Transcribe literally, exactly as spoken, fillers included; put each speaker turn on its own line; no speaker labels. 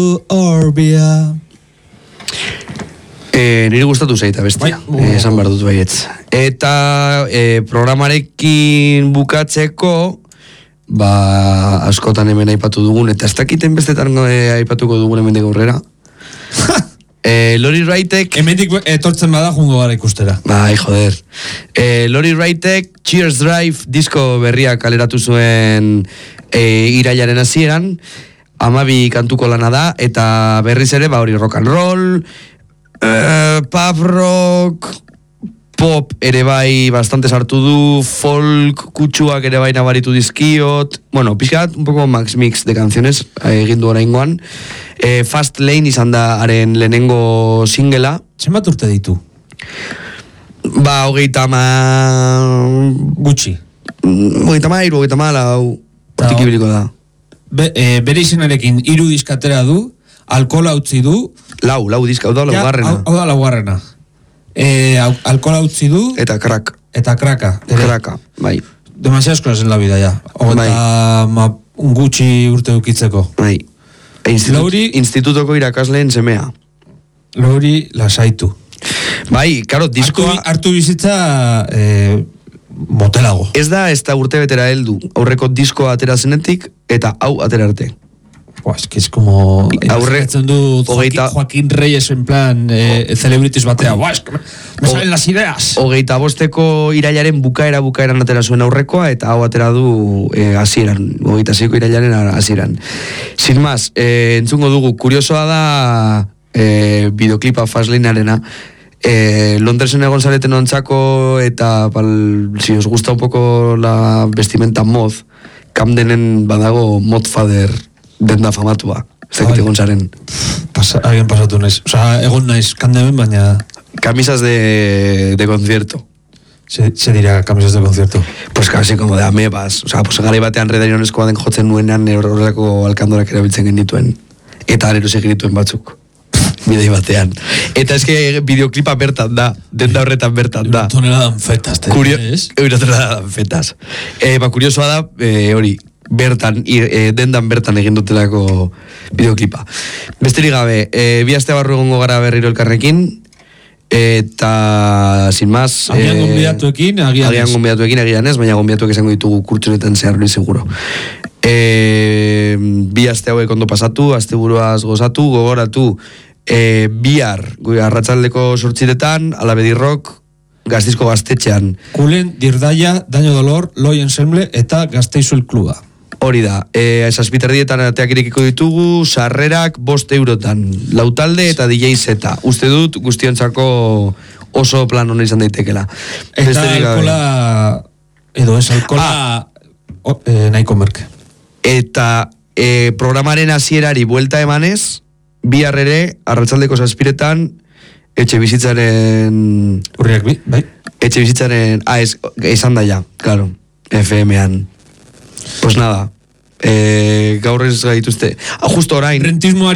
Orbia.
E, niri gustatu zaita bestia,
bai,
e, esan behar dut baietz. Eta e, programarekin bukatzeko, ba, askotan hemen aipatu dugun, eta ez dakiten bestetan e, aipatuko dugun hemen aurrera. e, Lori Wrightek...
Hemendik etortzen bada jungo gara ikustera.
Bai, joder. E, Lori Wrightek Cheers Drive disko berria kaleratu zuen e, irailaren hasieran, amabi kantuko lana da, eta berriz ere, ba hori rock and roll, Uh, pop rock, pop ere bai bastante sartu du, folk kutsuak ere bai nabaritu dizkiot, bueno, pixkat un poco max mix de canciones egin du oraingoan. eh, Fast Lane izan da haren lehenengo singela.
Zenbat urte ditu?
Ba, hogeita ma...
Gutxi.
Hogeita ma, iru, hogeita ma, lau, hortik ibiliko da.
Be, e, bere izenarekin hiru diskatera du, alkohola utzi du.
Lau, lau diska, hau da laugarrena.
Hau da laugarrena. E, alkohola utzi du.
Eta crack.
Eta kraka.
Kraka, bai.
Demasiadas cosas en la vida, ya. Eta ma, gutxi urte dukitzeko.
Bai. Institut,
Lauri...
Institutoko irakasleen semea.
Lauri lasaitu.
Bai, karo, diskoa...
Artu, hartu bizitza... E, motelago.
Ez da, ez da urte betera heldu. Aurreko diskoa atera zenetik, eta hau atera arte.
Buah, es que es como...
Aurre...
du Joaquín, Joaquín Reyes en plan eh, celebrities batea. Buah, es que me, me salen las ideas.
Hogeita bosteko irailaren bukaera bukaeran atera zuen aurrekoa, eta hau atera du eh, hasieran. Hogeita zeiko irailaren hasieran. Sin más, eh, entzungo dugu, kuriosoa da eh, videoklipa Fastlanearena. Eh, Londresen egon zareten ontzako, eta pal, si os gusta un poco la vestimenta mod, Camdenen badago Modfather denda famatua. Ez dakit egon zaren.
Pasa, Hagen pasatu naiz. Osa, egon naiz, Camden, baina...
Camisas de, de concierto.
Se, se dirá camisas de concierto.
Pues casi como de amebas. O sea, pues garai batean redarionezkoa den jotzen nuenean horrelako alkandorak erabiltzen genituen. Eta eros egituen batzuk. Bidei batean. Eta eske videoklipa bertan da. Denda horretan bertan da.
Toneladan fetas.
Kurio... Toneladan fetas. Eh, ba, kuriosoa da, eh, hori, bertan, e, dendan bertan egin dutelako videoklipa. Besterik gabe, e, bi aste barru egongo gara berriro elkarrekin, eta, sin más...
Agian e, gonbidatuekin, agian ez.
Agian gonbidatuekin, agian ez, baina gonbidatuek esango ditugu kurtsonetan zehar hori seguro. E, bi aste hauek ondo pasatu, aste buruaz gozatu, gogoratu, e, bihar, arratsaldeko sortziretan, alabedirrok, Gasteizko gaztetxean.
Kulen, Dirdaia, Daño Dolor, Loi Ensemble eta Gasteizuel Kluba.
Hori da, e, esazpiterdietan ateak irekiko ditugu, sarrerak bost eurotan, lautalde eta D J zeta. Uste dut guztiontzako oso plan hona izan daitekela.
Eta alkola, edo ez alkola, ah, o, e, nahiko merke.
Eta e, programaren hasierari buelta emanez, bihar ere, arratsaldeko zazpiretan, etxe bizitzaren...
Urriak bi, bai?
Etxe bizitzaren... Ah, ez, izan da ja, claro, F M-an. Pues nada, eh, gaur ez gaituzte. Ah, justo orain...
Rentismoa